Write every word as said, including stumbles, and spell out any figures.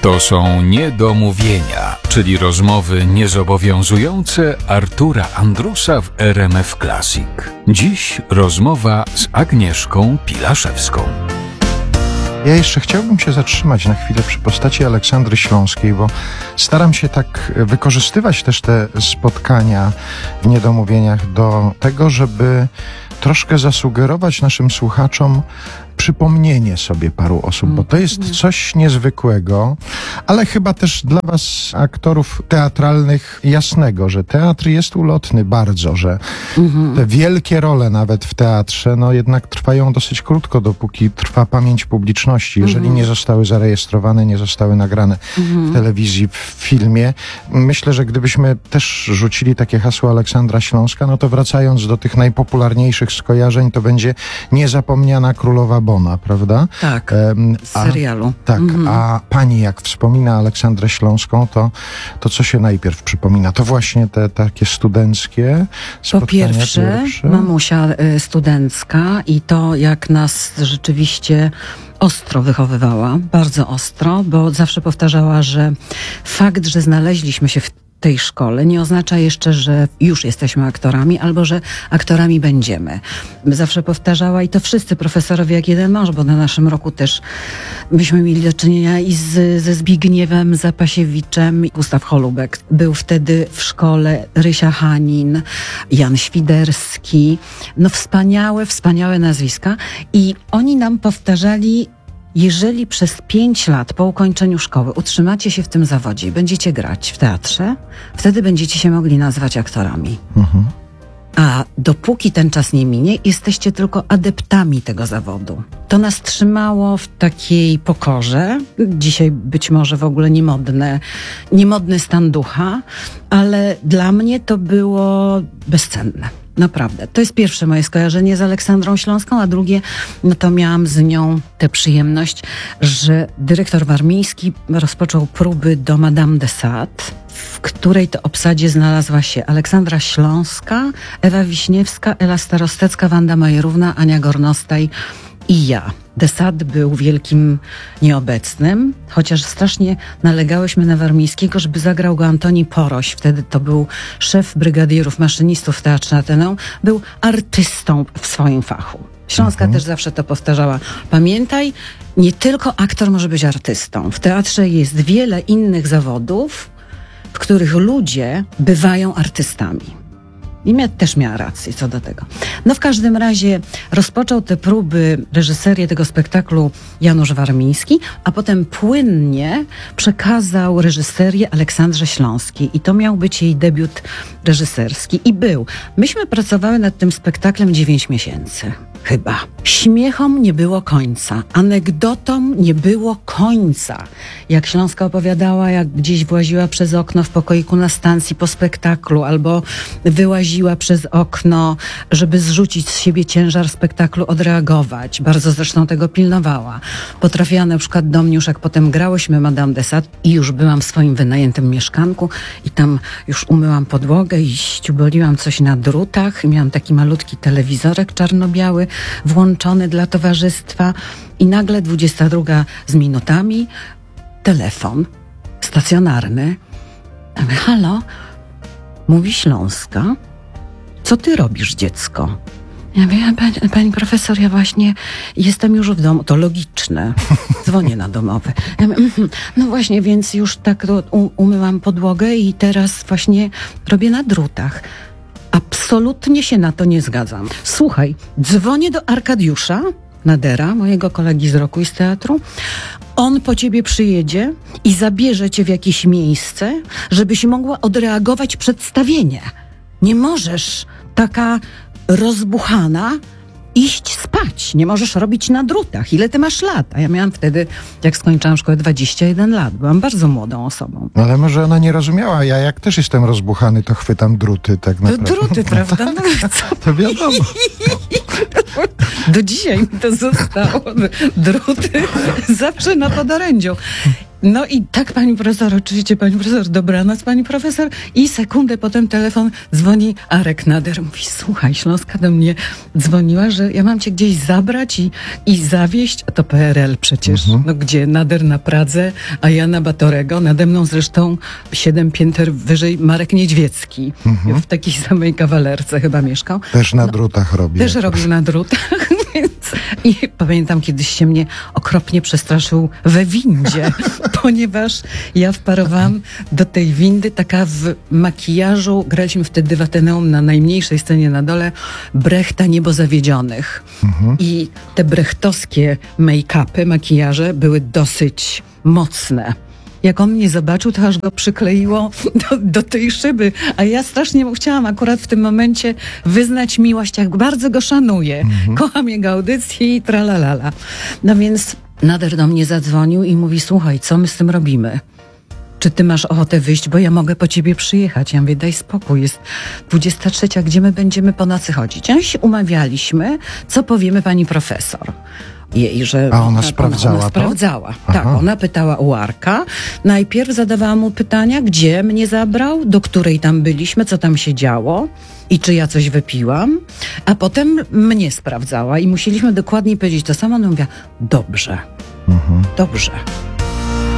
To są niedomówienia, czyli rozmowy niezobowiązujące Artura Andrusa w R M F Classic. Dziś rozmowa z Agnieszką Pilaszewską. Ja jeszcze chciałbym się zatrzymać na chwilę przy postaci Aleksandry Śląskiej, bo staram się tak wykorzystywać też te spotkania w niedomówieniach do tego, żeby troszkę zasugerować naszym słuchaczom przypomnienie sobie paru osób, bo to jest coś niezwykłego, ale chyba też dla was, aktorów teatralnych, jasnego, że teatr jest ulotny bardzo, że mhm. te wielkie role nawet w teatrze, no jednak trwają dosyć krótko, dopóki trwa pamięć publiczności, jeżeli mhm. nie zostały zarejestrowane, nie zostały nagrane mhm. w telewizji, w filmie. Myślę, że gdybyśmy też rzucili takie hasło Aleksandra Śląska, no to wracając do tych najpopularniejszych skojarzeń, to będzie niezapomniana królowa Bona, prawda? Tak, um, z serialu. A, tak, mhm. a pani jak wspomina Aleksandrę Śląską, to, to co się najpierw przypomina? To właśnie te takie studenckie spotkania? Po pierwsze, pierwsze, mamusia y, studencka i to, jak nas rzeczywiście ostro wychowywała, bardzo ostro, bo zawsze powtarzała, że fakt, że znaleźliśmy się w tej szkole nie oznacza jeszcze, że już jesteśmy aktorami albo że aktorami będziemy. Zawsze powtarzała i to wszyscy profesorowie jak jeden mąż, bo na naszym roku też myśmy mieli do czynienia i z, ze Zbigniewem Zapasiewiczem. Gustaw Holubek był wtedy w szkole, Rysia Hanin, Jan Świderski. No wspaniałe, wspaniałe nazwiska i oni nam powtarzali: jeżeli przez pięć lat po ukończeniu szkoły utrzymacie się w tym zawodzie i będziecie grać w teatrze, wtedy będziecie się mogli nazwać aktorami. Mhm. A dopóki ten czas nie minie, jesteście tylko adeptami tego zawodu. To nas trzymało w takiej pokorze. Dzisiaj być może w ogóle niemodne, niemodny stan ducha, ale dla mnie to było bezcenne. Naprawdę. To jest pierwsze moje skojarzenie z Aleksandrą Śląską, a drugie, no to miałam z nią tę przyjemność, że dyrektor Warmiński rozpoczął próby do Madame de Sade, w której to obsadzie znalazła się Aleksandra Śląska, Ewa Wiśniewska, Ela Starostecka, Wanda Majerówna, Ania Gornostaj i ja. De Sade był wielkim nieobecnym, chociaż strasznie nalegałyśmy na Warmińskiego, żeby zagrał go Antoni Poroś. Wtedy to był szef brygadierów, maszynistów w Teatrze Ateneum. Był artystą w swoim fachu. Śląska mhm. też zawsze to powtarzała. Pamiętaj, nie tylko aktor może być artystą. W teatrze jest wiele innych zawodów, w których ludzie bywają artystami. I mia- też miała rację co do tego. No w każdym razie rozpoczął te próby, reżyserię tego spektaklu Janusz Warmiński, a potem płynnie przekazał reżyserię Aleksandrze Śląskiej. I to miał być jej debiut reżyserski. I był. Myśmy pracowały nad tym spektaklem dziewięć miesięcy. Chyba. Śmiechom nie było końca. Anegdotom nie było końca. Jak Śląska opowiadała, jak gdzieś właziła przez okno w pokoiku na stacji po spektaklu, albo wyłaziła przez okno, żeby zrzucić z siebie ciężar spektaklu, odreagować. Bardzo zresztą tego pilnowała. Potrafiła na przykład do mnie, już jak potem grałyśmy Madame de Sade i już byłam w swoim wynajętym mieszkanku i tam już umyłam podłogę i ściuboliłam coś na drutach. I miałam taki malutki telewizorek czarno-biały włączony dla towarzystwa i nagle dwudziesta druga z minutami telefon stacjonarny. Ja mówię: halo, mówi Śląska. Co ty robisz, dziecko? Ja mówię: pani, pani profesor, ja właśnie jestem już w domu. To logiczne. Dzwonię na domowy. Ja mówię, mm, no właśnie, więc już tak u, umyłam podłogę i teraz właśnie robię na drutach. Absolutnie się na to nie zgadzam. Słuchaj, dzwonię do Arkadiusza Nadera, mojego kolegi z roku i z teatru. On po ciebie przyjedzie i zabierze cię w jakieś miejsce, żebyś mogła odreagować przedstawienie. Nie możesz taka rozbuchana iść spać. Nie możesz robić na drutach. Ile ty masz lat? A ja miałam wtedy, jak skończyłam szkołę, dwadzieścia jeden lat. Byłam bardzo młodą osobą. Ale może ona nie rozumiała. Ja jak też jestem rozbuchany, to chwytam druty tak naprawdę. To druty, prawda? No, co? To wiadomo. Do dzisiaj mi to zostało. Druty zawsze na podorędziu. No i tak, pani profesor, oczywiście, pani profesor, dobranoc, pani profesor. I sekundę potem telefon dzwoni Arek Nader. Mówi, słuchaj, Śląska do mnie dzwoniła, że ja mam cię gdzieś zabrać i, i zawieźć. A to P R L przecież. Mhm. No gdzie? Nader na Pradze, a ja na Batorego. Nade mną zresztą siedem pięter wyżej Marek Niedźwiecki. Mhm. W takiej samej kawalerce chyba mieszkał. Też na drutach robi. Też robił na drutach, więc... I pamiętam, kiedyś się mnie okropnie przestraszył we windzie, ponieważ ja wparowałam do tej windy taka w makijażu, graliśmy wtedy w Ateneum na najmniejszej scenie na dole, Brechta Niebo Zawiedzionych. Mhm. I te brechtowskie make-upy, makijaże były dosyć mocne. Jak on mnie zobaczył, to aż go przykleiło do, do tej szyby. A ja strasznie mu chciałam akurat w tym momencie wyznać miłość, jak bardzo go szanuję. Mhm. Kocham jego audycję i tralalala. No więc Nader do mnie zadzwonił i mówi, słuchaj, co my z tym robimy? Czy ty masz ochotę wyjść, bo ja mogę po ciebie przyjechać? Ja mówię, daj spokój, jest dwudziesta trzecia, gdzie my będziemy po nocy chodzić? Ja się umawialiśmy, co powiemy pani profesor. Jej, że A ona sprawdzała ona to? sprawdzała. Aha. Tak, ona pytała u Arka. Najpierw zadawała mu pytania, gdzie mnie zabrał, do której tam byliśmy, co tam się działo i czy ja coś wypiłam. A potem mnie sprawdzała i musieliśmy dokładnie powiedzieć to samo. Ona mówiła, dobrze, Mhm. dobrze.